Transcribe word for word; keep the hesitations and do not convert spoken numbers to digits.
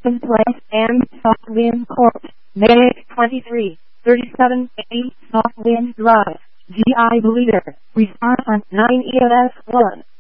Jackson Place and Southwind Court, May twenty-three, thirty-seven eighty Southwind Drive, G I Leader, response on nine E L S one.